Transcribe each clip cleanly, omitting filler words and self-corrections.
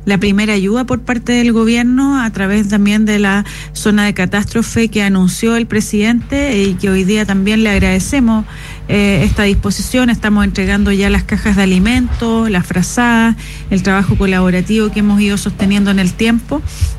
la primera ayuda por parte del gobierno a través también de la zona de catástrofe que anunció el presidente y que hoy día también le agradecemos esta disposición. Estamos entregando ya las cajas de alimentos, las frazadas, el trabajo colaborativo que hemos ido sosteniendo en el tiempo.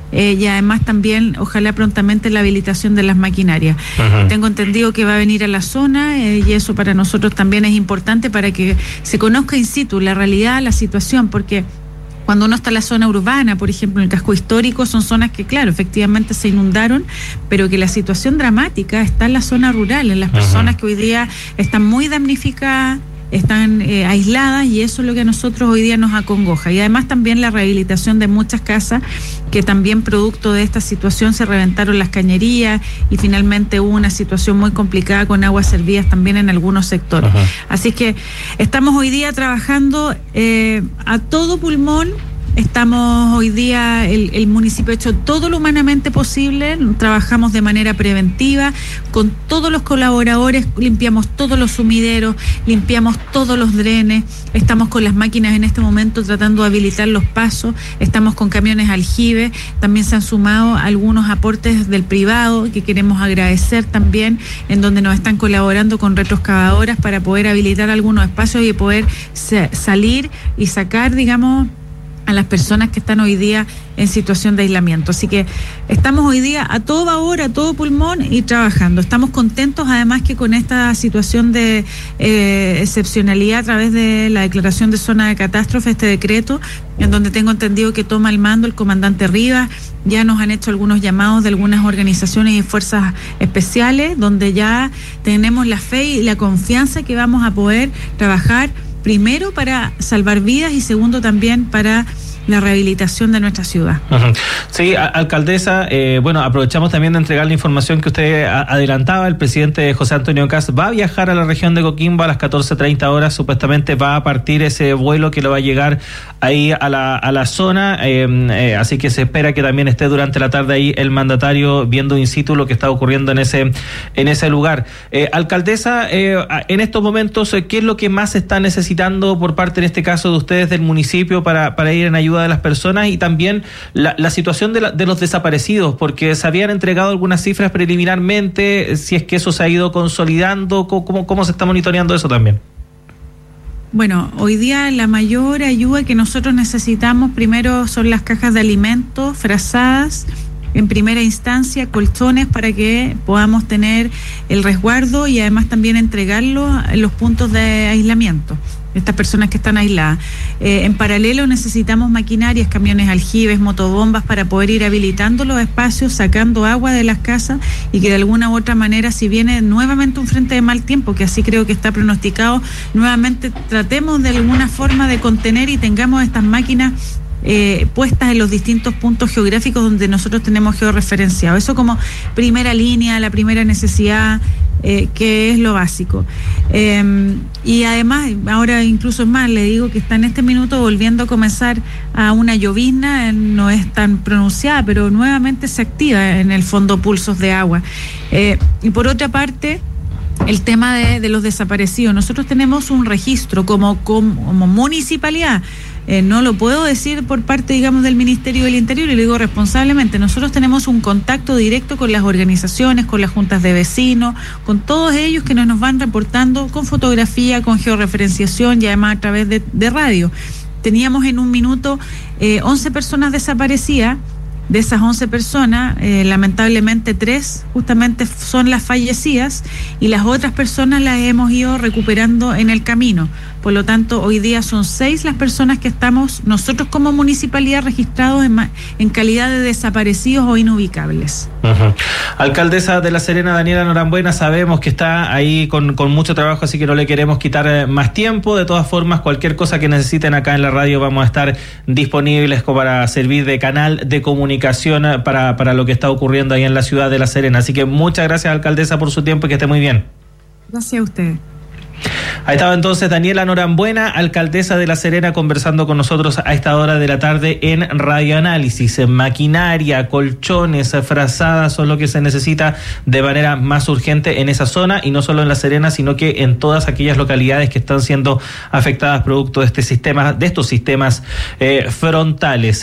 Y además también, ojalá prontamente, la habilitación de las maquinarias. Uh-huh. Tengo entendido que va a venir a la zona y eso para nosotros también es importante para que se conozca in situ la realidad, la situación, porque cuando uno está en la zona urbana, por ejemplo, en el casco histórico, son zonas que, claro, efectivamente se inundaron, pero que la situación dramática está en la zona rural, en las personas que hoy día están muy damnificadas, están aisladas, y eso es lo que a nosotros hoy día nos acongoja. Y además también la rehabilitación de muchas casas que también producto de esta situación se reventaron las cañerías y finalmente hubo una situación muy complicada con aguas servidas también en algunos sectores. Ajá. Así que estamos hoy día trabajando a todo pulmón. Estamos hoy día, el municipio ha hecho todo lo humanamente posible, trabajamos de manera preventiva, con todos los colaboradores, limpiamos todos los sumideros, limpiamos todos los drenes, estamos con las máquinas en este momento tratando de habilitar los pasos, estamos con camiones aljibe, también se han sumado algunos aportes del privado que queremos agradecer también, en donde nos están colaborando con retroexcavadoras para poder habilitar algunos espacios y poder salir y sacar, digamos, a las personas que están hoy día en situación de aislamiento. Así que estamos hoy día a todo vapor, a todo pulmón y trabajando. Estamos contentos además que con esta situación de excepcionalidad a través de la declaración de zona de catástrofe, este decreto, en donde tengo entendido que toma el mando el comandante Rivas, ya nos han hecho algunos llamados de algunas organizaciones y fuerzas especiales, donde ya tenemos la fe y la confianza que vamos a poder trabajar primero para salvar vidas y segundo también para la rehabilitación de nuestra ciudad. Uh-huh. Sí, alcaldesa, bueno, aprovechamos también de entregar la información que usted adelantaba. El presidente José Antonio Kast va a viajar a la región de Coquimbo a las 14:30 horas. Supuestamente va a partir ese vuelo que lo va a llegar ahí a la zona, así que se espera que también esté durante la tarde ahí el mandatario viendo in situ lo que está ocurriendo en ese lugar. Alcaldesa, en estos momentos, ¿qué es lo que más se está necesitando por parte, en este caso, de ustedes del municipio para ir en ayuda de las personas, y también la situación de los desaparecidos, porque se habían entregado algunas cifras preliminarmente, si es que eso se ha ido consolidando, ¿cómo se está monitoreando eso también? Bueno, hoy día la mayor ayuda que nosotros necesitamos primero son las cajas de alimentos, frazadas, en primera instancia, colchones para que podamos tener el resguardo y además también entregarlo en los puntos de aislamiento, estas personas que están aisladas. En paralelo necesitamos maquinarias, camiones aljibes, motobombas para poder ir habilitando los espacios, sacando agua de las casas y que de alguna u otra manera, si viene nuevamente un frente de mal tiempo, que así creo que está pronosticado, nuevamente tratemos de alguna forma de contener y tengamos estas máquinas puestas en los distintos puntos geográficos donde nosotros tenemos georreferenciado. Eso como primera línea, la primera necesidad, que es lo básico. Y además, ahora incluso es más, le digo que está en este minuto volviendo a comenzar a una llovizna, no es tan pronunciada, pero nuevamente se activa en el fondo pulsos de agua. Y por otra parte, el tema de los desaparecidos. Nosotros tenemos un registro como municipalidad. No lo puedo decir por parte, digamos, del Ministerio del Interior, y lo digo responsablemente. Nosotros tenemos un contacto directo con las organizaciones, con las juntas de vecinos, con todos ellos que nos van reportando con fotografía, con georreferenciación y además a través de radio. Teníamos en un minuto 11 personas desaparecidas. De esas 11 personas, lamentablemente 3 justamente son las fallecidas y las otras personas las hemos ido recuperando en el camino. Por lo tanto, hoy día son 6 las personas que estamos nosotros como municipalidad registrados en calidad de desaparecidos o inubicables. Uh-huh. Alcaldesa de La Serena, Daniela Norambuena, sabemos que está ahí con mucho trabajo, así que no le queremos quitar más tiempo. De todas formas, cualquier cosa que necesiten acá en la radio vamos a estar disponibles para servir de canal de comunicación para lo que está ocurriendo ahí en la ciudad de La Serena. Así que muchas gracias, alcaldesa, por su tiempo y que esté muy bien. Gracias a usted. Ahí estaba entonces Daniela Norambuena, alcaldesa de La Serena, conversando con nosotros a esta hora de la tarde en Radio Análisis. Maquinaria, colchones, frazadas son lo que se necesita de manera más urgente en esa zona, y no solo en La Serena, sino que en todas aquellas localidades que están siendo afectadas producto de estos sistemas frontales.